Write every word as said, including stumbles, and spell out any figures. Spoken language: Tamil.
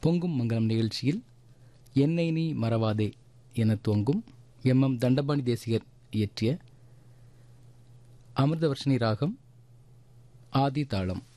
பொங்கும் மங்கலம் நிகழ்ச்சியில் என்னை நீ மறவாதே என துவங்கும் எம் எம் தண்டபாணி தேசிகர் இயற்றிய அமிர்தவர்ஷினி ராகம் ஆதி தாளம்.